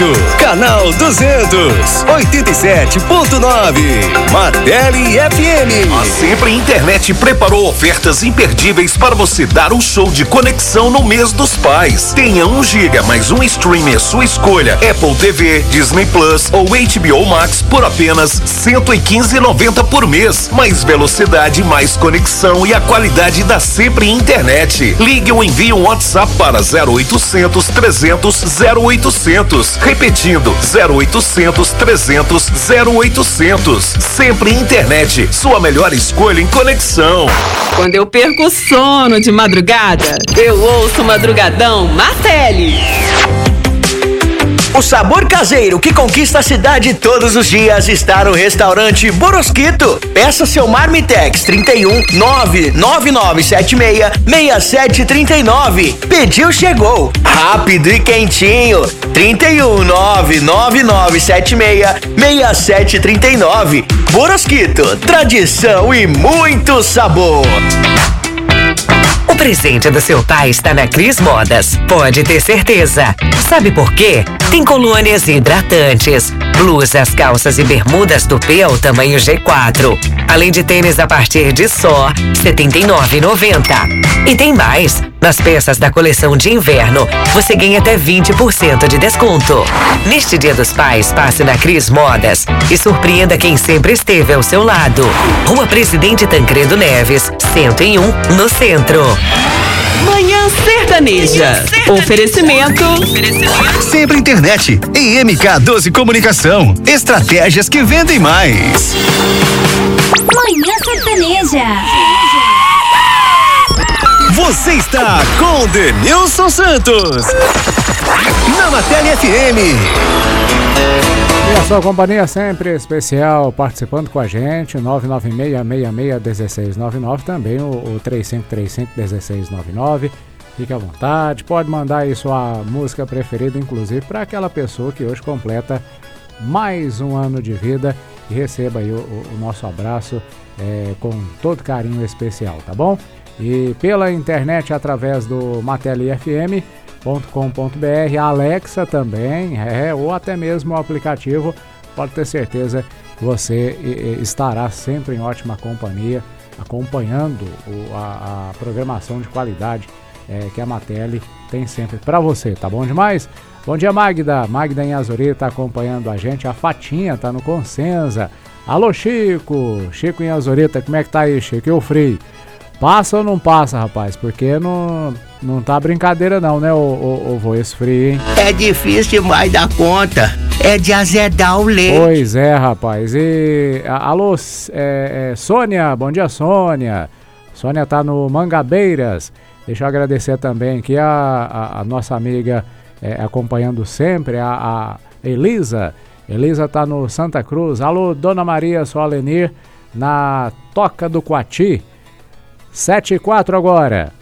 canal 200, 87.9, Martelli FM. A Sempre Internet preparou ofertas imperdíveis para você dar um show de conexão no mês dos pais. Tenha 1 GB mais um streamer sua escolha, Apple TV, Disney Plus ou HBO Max por apenas R$ 115,90 por mês. Mais velocidade, mais conexão e a qualidade da Sempre Internet. Ligue ou envie um WhatsApp para 0800 300 0800. Repetindo, 0800 300 0800. Sempre Internet, sua melhor escolha em conexão. Quando eu perco o sono de madrugada, eu ouço Madrugadão Martelli. O sabor caseiro que conquista a cidade todos os dias está no restaurante Borosquito. Peça seu Marmitex 31 99976 6739. Pediu, chegou. Rápido e quentinho. 31 99976 6739. Borosquito, tradição e muito sabor. O presente do seu pai está na Cris Modas, pode ter certeza. Sabe por quê? Tem colônias hidratantes, blusas, calças e bermudas do P ao tamanho G4. Além de tênis a partir de só R$ 79,90. E tem mais! Nas peças da coleção de inverno, você ganha até 20% de desconto. Neste Dia dos Pais, passe na Cris Modas e surpreenda quem sempre esteve ao seu lado. Rua Presidente Tancredo Neves, 101, no centro. Manhã Sertaneja. Oferecimento. Sempre Internet e MK12 Comunicação. Estratégias que vendem mais. Manhã Sertaneja. Você está com Denilson Santos na Martelli FM. E a sua companhia sempre especial, participando com a gente, 996661699, também o 35351699. Fique à vontade, pode mandar aí sua música preferida, inclusive para aquela pessoa que hoje completa mais um ano de vida, e receba aí o nosso abraço com todo carinho especial, tá bom? E pela internet através do martellifm.com.br, a Alexa também, ou até mesmo o aplicativo, pode ter certeza que você estará sempre em ótima companhia, acompanhando a programação de qualidade que a Martelli tem sempre para você, tá bom demais? Bom dia, Magda em Azuri tá acompanhando a gente, a Fatinha tá no Consenza. Alô, Chico em Azurita, como é que tá aí, Chico? E o Frei? Passa ou não passa, rapaz? Porque não tá brincadeira não, né, o voz frio, hein? É difícil demais da conta. É de azedar o leite. Pois é, rapaz. E alô, Sônia, bom dia, Sônia. Sônia tá no Mangabeiras. Deixa eu agradecer também aqui a nossa amiga acompanhando sempre, a Elisa. Elisa tá no Santa Cruz. Alô, Dona Maria Solenir, na Toca do Coati. 7:04 agora.